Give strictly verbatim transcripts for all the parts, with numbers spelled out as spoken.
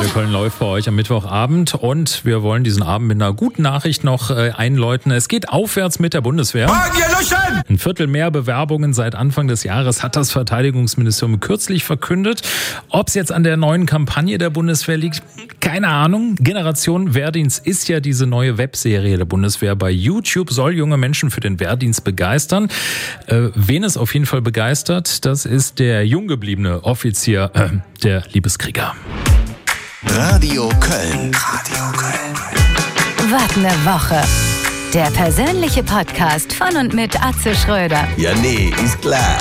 Radio Köln läuft für euch am Mittwochabend und wir wollen diesen Abend mit einer guten Nachricht noch äh, einläuten. Es geht aufwärts mit der Bundeswehr. Ein Viertel mehr Bewerbungen seit Anfang des Jahres hat das Verteidigungsministerium kürzlich verkündet. Ob es jetzt an der neuen Kampagne der Bundeswehr liegt, keine Ahnung. Generation Wehrdienst ist ja diese neue Webserie der Bundeswehr bei YouTube, soll junge Menschen für den Wehrdienst begeistern. Äh, wen es auf jeden Fall begeistert, das ist der jung gebliebene Offizier, äh, der Liebeskrieger. Radio Köln. Radio Köln. Wart eine Woche. Der persönliche Podcast von und mit Atze Schröder. Ja, nee, ist klar.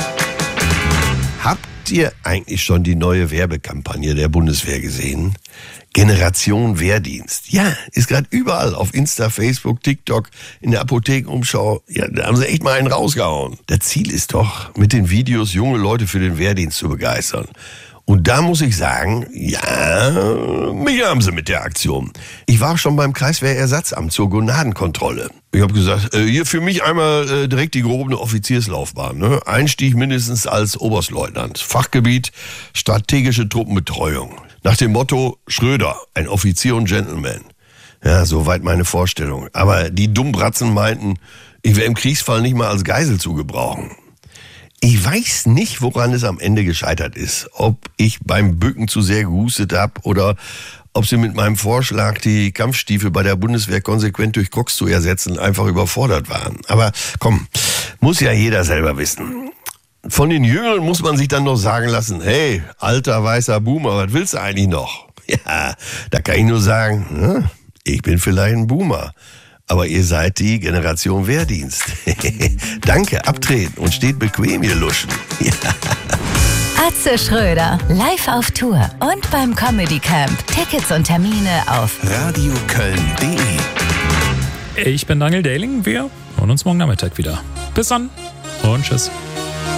Habt ihr eigentlich schon die neue Werbekampagne der Bundeswehr gesehen? Generation Wehrdienst. Ja, ist gerade überall auf Insta, Facebook, TikTok, in der Apothekenumschau. Ja, da haben sie echt mal einen rausgehauen. Das Ziel ist doch, mit den Videos junge Leute für den Wehrdienst zu begeistern. Und da muss ich sagen, ja, mich haben sie mit der Aktion. Ich war schon beim Kreiswehrersatzamt zur Gonadenkontrolle. Ich habe gesagt, äh, hier für mich einmal äh, direkt die gehobene Offizierslaufbahn. Ne? Einstieg mindestens als Oberstleutnant. Fachgebiet strategische Truppenbetreuung. Nach dem Motto Schröder, ein Offizier und Gentleman. Ja, soweit meine Vorstellung. Aber die Dummbratzen meinten, ich wäre im Kriegsfall nicht mal als Geisel zu gebrauchen. Ich weiß nicht, woran es am Ende gescheitert ist. Ob ich beim Bücken zu sehr gehustet habe oder ob sie mit meinem Vorschlag, die Kampfstiefel bei der Bundeswehr konsequent durch Crocs zu ersetzen, einfach überfordert waren. Aber komm, muss ja jeder selber wissen. Von den Jüngeren muss man sich dann noch sagen lassen, hey, alter weißer Boomer, was willst du eigentlich noch? Ja, da kann ich nur sagen, ich bin vielleicht ein Boomer. Aber ihr seid die Generation Wehrdienst. Danke, abtreten und steht bequem, ihr Luschen. Ja. Atze Schröder, live auf Tour und beim Comedy Camp. Tickets und Termine auf radioköln punkt de. Ich bin Daniel Dehling, wir hören uns morgen Nachmittag wieder. Bis dann und tschüss.